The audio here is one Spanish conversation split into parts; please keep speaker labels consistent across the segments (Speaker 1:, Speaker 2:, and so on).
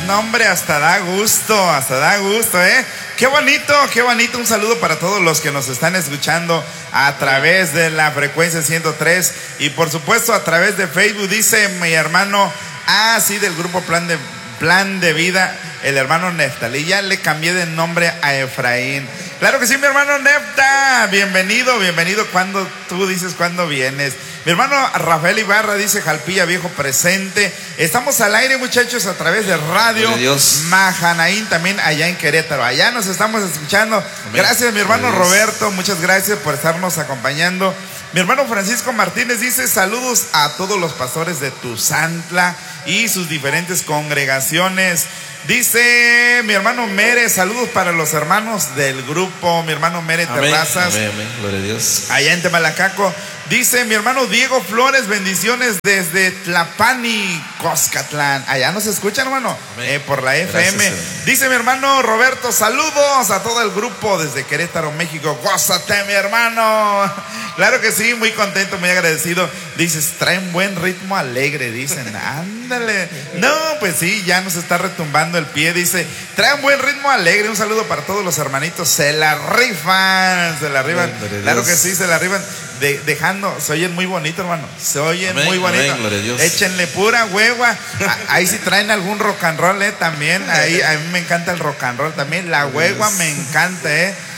Speaker 1: no, hombre, hasta da gusto, ¿eh? Qué bonito, un saludo para todos los que nos están escuchando a través de la frecuencia 103 y por supuesto a través de Facebook. Dice mi hermano, sí, del grupo Plan de Vida, el hermano Neftalí, ya le cambié de nombre a Efraín. Claro que sí, mi hermano Nefta, bienvenido, cuando tú dices cuándo vienes. Mi hermano Rafael Ibarra dice Jalpilla Viejo presente. Estamos al aire, muchachos, a través de Radio Mahanaín, también allá en Querétaro. Allá nos estamos escuchando. Amén. Gracias, mi hermano Roberto, muchas gracias por estarnos acompañando. Mi hermano Francisco Martínez dice saludos a todos los pastores de Tuzantla y sus diferentes congregaciones. Dice mi hermano Mere, saludos para los hermanos del grupo, mi hermano Mere Terrazas.
Speaker 2: Amén, gloria a Dios.
Speaker 1: Allá en Temalacaco. Dice mi hermano Diego Flores, bendiciones desde Tlapani, Coscatlán. Allá nos escuchan, hermano, por la FM. Gracias, dice mi hermano Roberto, saludos a todo el grupo desde Querétaro, México. Gózate, mi hermano. Claro que sí, muy contento, muy agradecido. Dices, traen buen ritmo alegre, dicen. Ándale. No, pues sí, ya nos está retumbando el pie. Dice, traen buen ritmo alegre. Un saludo para todos los hermanitos. Se la rifan. Claro que sí, se la rifan. Dejando, se oyen muy bonito, hermano. Se oyen muy bonito. Échenle pura hueva. Ahí sí traen algún rock and roll, también. Ahí a mí me encanta el rock and roll también. La hueva me encanta,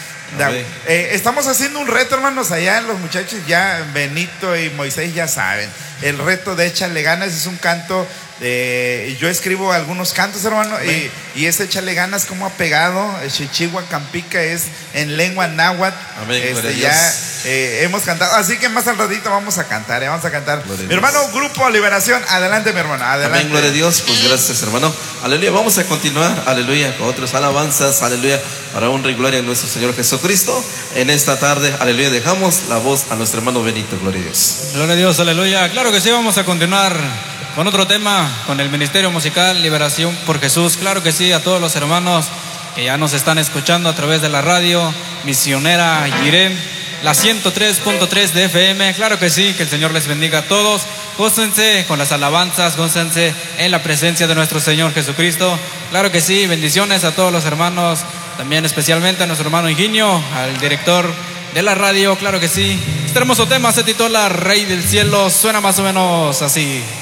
Speaker 1: estamos haciendo un reto, hermanos. Allá los muchachos ya, Benito y Moisés ya saben. El reto de Échale Ganas es un canto. Yo escribo algunos cantos, hermano, y ese Échale Ganas como ha pegado. Chichigua Campica es en lengua náhuatl. Hemos cantado, así que más al ratito vamos a cantar. Mi hermano, Grupo Liberación, adelante, mi hermano, adelante.
Speaker 2: Amén, gloria a Dios, pues gracias, hermano. Aleluya, vamos a continuar, aleluya, con otras alabanzas, aleluya, para honra y gloria a nuestro Señor Jesucristo. En esta tarde, aleluya, dejamos la voz a nuestro hermano Benito, gloria a Dios.
Speaker 3: Gloria a Dios, aleluya. Claro que sí, vamos a continuar con otro tema, con el Ministerio Musical Liberación por Jesús. Claro que sí, a todos los hermanos que ya nos están escuchando a través de la radio Misionera Jiré, la 103.3 de FM. Claro que sí, que el Señor les bendiga a todos. Gócense con las alabanzas, gócense en la presencia de nuestro Señor Jesucristo. Claro que sí, bendiciones a todos los hermanos, también especialmente a nuestro hermano Higinio, al director de la radio. Claro que sí, este hermoso tema se titula Rey del Cielo, suena más o menos así.